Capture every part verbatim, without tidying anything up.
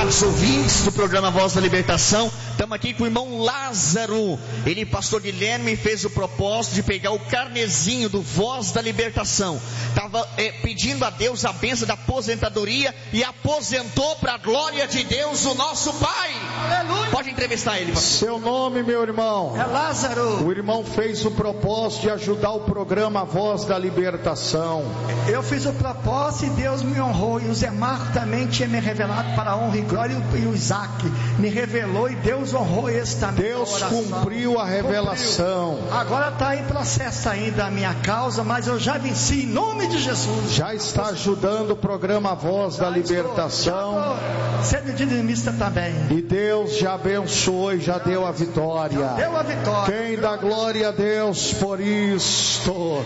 caros ouvintes do programa Voz da Libertação. Estamos aqui com o irmão Lázaro. Ele, pastor Guilherme, fez o propósito de pegar o carnezinho do Voz da Libertação. Estava é, pedindo a Deus a bênção da aposentadoria e aposentou para a glória de Deus, o nosso Pai. Aleluia. Pode entrevistar ele, pastor. Seu nome, meu irmão? É Lázaro. O irmão fez o propósito de ajudar o programa Voz da Libertação. Eu fiz o propósito e Deus me honrou. E o Zé Marco também tinha me revelado para a honra e glória. E o Isaac me revelou e Deus honrou esse também. Deus cumpriu a revelação. Cumpriu. Agora está em processo ainda a minha causa, mas eu já venci em nome de Jesus. Já está ajudando o programa Voz da Libertação. Sendo dinamista também. E Deus já abençoou e já deu a vitória. Já deu a vitória. Quem dá glória a Deus por isto?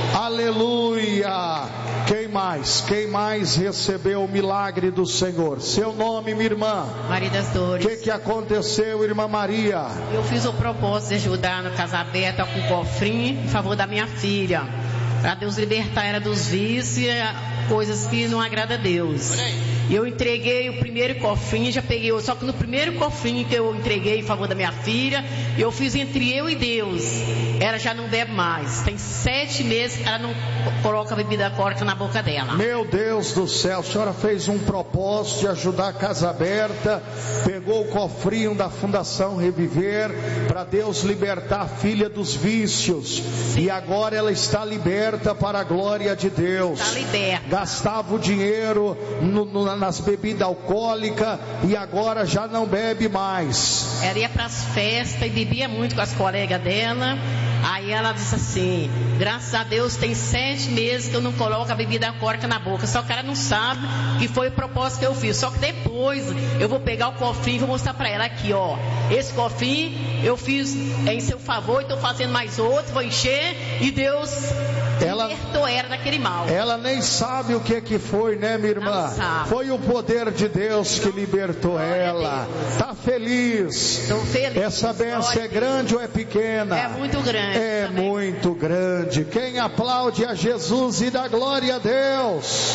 Aleluia. Quem mais? Quem mais recebeu o milagre do Senhor? Seu nome, minha irmã? Maria das Dores. O que, que aconteceu, irmã Maria? Eu fiz o propósito de ajudar no casamento com o cofrinho em favor da minha filha, para Deus libertar ela dos vícios, coisas que não agradam a Deus. E eu entreguei o primeiro cofrinho, já peguei, só que no primeiro cofrinho que eu entreguei em favor da minha filha, eu fiz entre eu e Deus. Ela já não bebe mais. Tem sete meses que ela não coloca a bebida alcoólica na boca dela. Meu Deus do céu, a senhora fez um propósito de ajudar a Casa Aberta, pegou o cofrinho da Fundação Reviver, para Deus libertar a filha dos vícios. Sim. E agora ela está liberta para a glória de Deus. Está liberta. Gastava o dinheiro no, no, nas bebidas alcoólicas e agora já não bebe mais. Ela ia para as festas e bebia muito com as colegas dela. Aí ela disse assim: graças a Deus tem sete meses que eu não coloco a bebida alcoólica na boca. Só que ela não sabe que foi o propósito que eu fiz. Só que depois eu vou pegar o cofrinho e vou mostrar para ela aqui, ó. Esse cofrinho eu fiz em seu favor, estou fazendo mais outro, vou encher e Deus ela, libertou ela daquele mal. Ela nem sabe o que que foi, né, minha irmã? Foi o poder de Deus que libertou Glória ela. Tá feliz? Estou feliz. Essa bênção é grande ou é pequena? É muito grande. É também. Muito grande. Quem aplaude a Jesus e dá glória a Deus?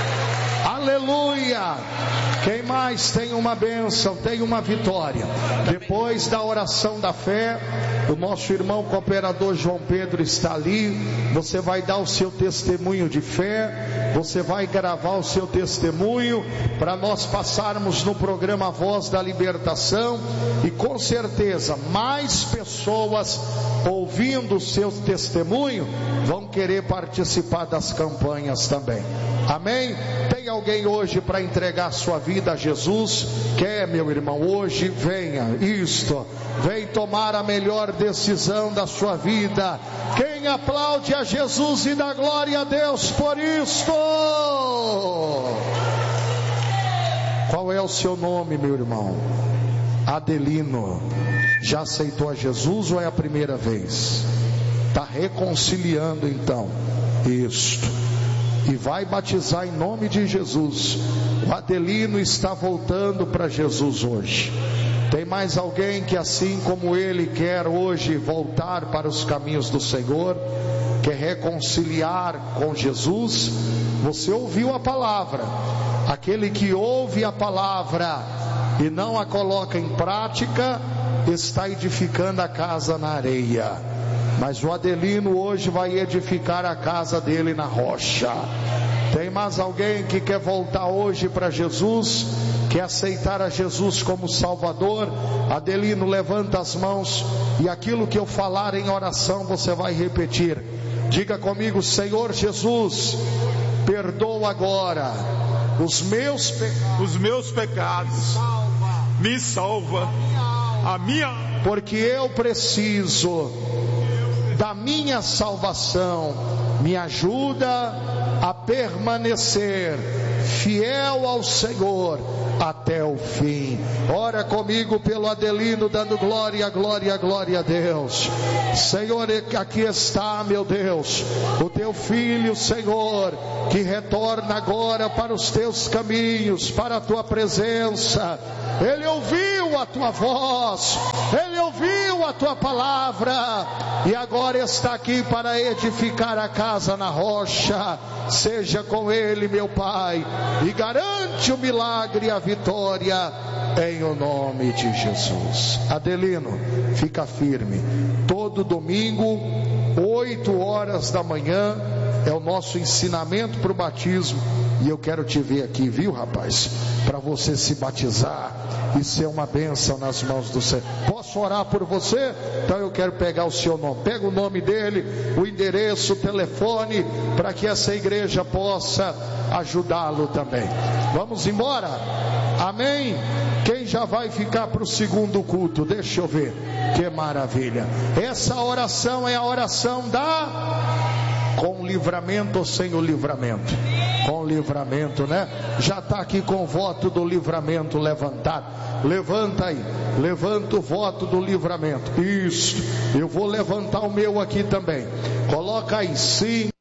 Aleluia. Quem mais tem uma bênção, tem uma vitória? Depois da oração da fé, o nosso irmão cooperador João Pedro está ali. Você vai dar o seu testemunho de fé, você vai gravar o seu testemunho para nós passarmos no programa Voz da Libertação, e com certeza mais pessoas ouvindo o seu testemunho vão querer participar das campanhas também. Amém? Tem alguém hoje para entregar sua vida a Jesus? Quer, meu irmão? Hoje venha, isto, vem tomar a melhor decisão da sua vida. Quem aplaude a Jesus e dá glória a Deus por isto? Qual é o seu nome, meu irmão? Adelino. Já aceitou a Jesus ou é a primeira vez? Está reconciliando então. Isto. E vai batizar em nome de Jesus. O Adelino está voltando para Jesus hoje. Tem mais alguém que, assim como ele, quer hoje voltar para os caminhos do Senhor, quer reconciliar com Jesus? Você ouviu a palavra. Aquele que ouve a palavra e não a coloca em prática, está edificando a casa na areia. Mas o Adelino hoje vai edificar a casa dele na rocha. Tem mais alguém que quer voltar hoje para Jesus, quer aceitar a Jesus como Salvador? Adelino, levanta as mãos e aquilo que eu falar em oração você vai repetir. Diga comigo: Senhor Jesus, perdoa agora os meus pecados, os meus pecados, me salva, a minha, porque eu preciso da minha salvação. Me ajuda a permanecer fiel ao Senhor até o fim. Ora comigo pelo Adelino, dando glória, glória, glória a Deus. Senhor, aqui está, meu Deus, o teu filho, Senhor, que retorna agora para os teus caminhos, para a tua presença. Ele ouviu ouviu a tua voz, ele ouviu a tua palavra, e agora está aqui para edificar a casa na rocha. Seja com ele, meu Pai, e garante o milagre e a vitória, em o nome de Jesus. Adelino, fica firme. Todo domingo, oito horas da manhã, é o nosso ensinamento para o batismo. E eu quero te ver aqui, viu, rapaz? Para você se batizar e ser uma bênção nas mãos do Senhor. Posso orar por você? Então eu quero pegar o seu nome. Pega o nome dele, o endereço, o telefone, para que essa igreja possa ajudá-lo também. Vamos embora? Amém? Quem já vai ficar para o segundo culto? Deixa eu ver. Que maravilha. Essa oração é a oração da... com livramento ou sem o livramento? Com livramento, né? Já está aqui com o voto do livramento levantado. Levanta aí, levanta o voto do livramento. Isso, eu vou levantar o meu aqui também. Coloca aí, sim.